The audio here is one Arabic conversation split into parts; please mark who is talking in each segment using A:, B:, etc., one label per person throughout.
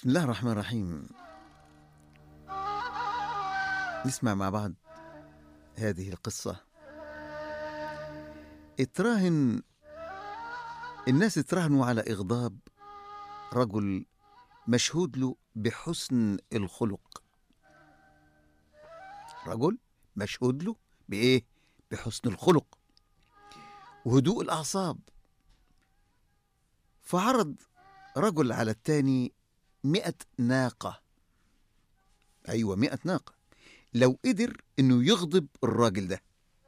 A: بسم الله الرحمن الرحيم. نسمع مع بعض هذه القصة. الناس اتراهنوا على إغضاب رجل مشهود له بحسن الخلق. رجل مشهود له بإيه؟ بحسن الخلق وهدوء الأعصاب. فعرض رجل على التاني 100 ناقة. أيوة 100 ناقة لو قدر إنه يغضب الراجل ده.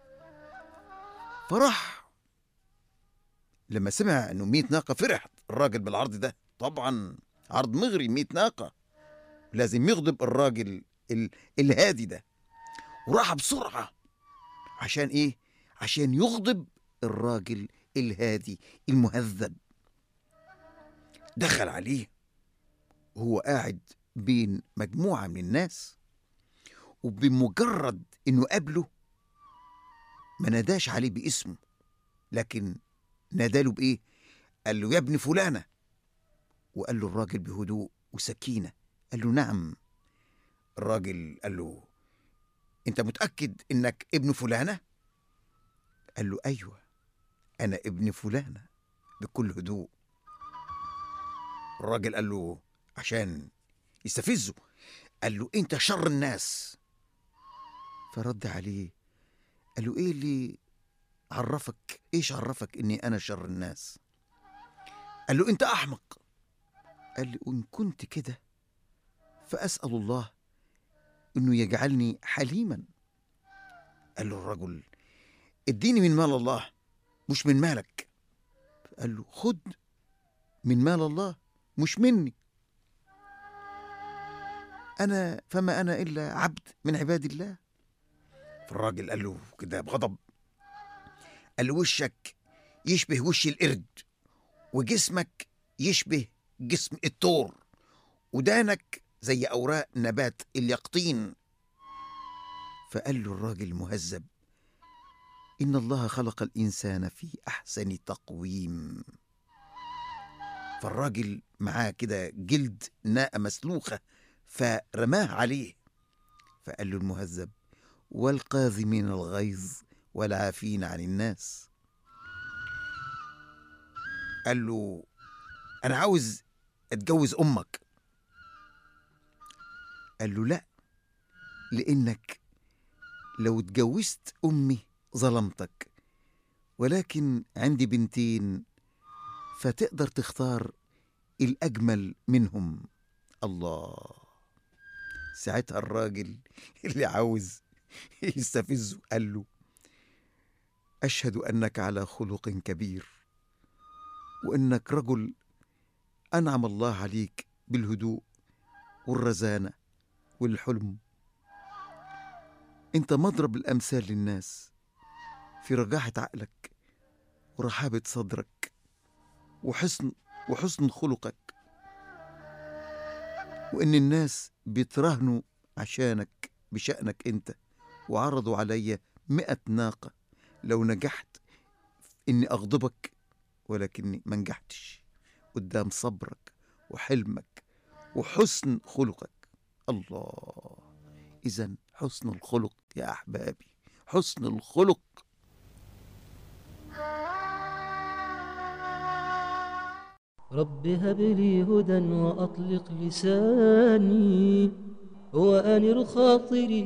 A: فراح لما سمع إنه 100 ناقة فرح الراجل بالعرض ده. طبعا عرض مغري، 100 ناقة لازم يغضب الراجل الهادي ده. وراح بسرعة عشان إيه؟ عشان يغضب الراجل الهادي المهذب. دخل عليه وهو قاعد بين مجموعة من الناس، وبمجرد إنه قابله ما ناداش عليه باسمه، لكن ناداله بإيه؟ قال له يا ابن فلانة. وقال له الراجل بهدوء وسكينة، قال له نعم. الراجل قال له أنت متأكد إنك ابن فلانة؟ قال له أيوة أنا ابن فلانة، بكل هدوء. الراجل قال له عشان يستفزه قال له أنت شر الناس. فرد عليه قال له إيه اللي عرفك؟ إيش عرفك إني أنا شر الناس؟ قال له أنت أحمق. قال له إن كنت كده فأسأل الله إنه يجعلني حليما. قال له الرجل اديني من مال الله مش من مالك. قال له خد من مال الله مش مني، فما أنا إلا عبد من عباد الله. فالراجل قال له كده بغضب، قال له وشك يشبه وش القرد، وجسمك يشبه جسم الثور، ودانك زي أوراق نبات اليقطين. فقال له الراجل المهذب إن الله خلق الإنسان في أحسن تقويم. فالراجل معاه كده جلد ناقة مسلوخة فرماه عليه. فقال له المهذب والقاذمين الغيظ والعافين عن الناس. قال له أنا عاوز أتجوز أمك. قال له لا، لأنك لو اتجوزت أمي ظلمتك، ولكن عندي بنتين فتقدر تختار الأجمل منهم. الله. ساعتها الراجل اللي عاوز يستفزه قال له أشهد أنك على خلق كبير، وأنك رجل أنعم الله عليك بالهدوء والرزانة والحلم. أنت مضرب الأمثال للناس في رجاحة عقلك ورحابة صدرك وحسن خلقك، وإن الناس بيتراهنوا عشانك بشأنك أنت، وعرضوا علي 100 ناقة لو نجحت إني أغضبك، ولكني ما نجحتش قدام صبرك وحلمك وحسن خلقك. الله. إذن حسن الخلق يا أحبابي، حسن الخلق.
B: رب هب لي هدى وأطلق لساني وأنر خاطري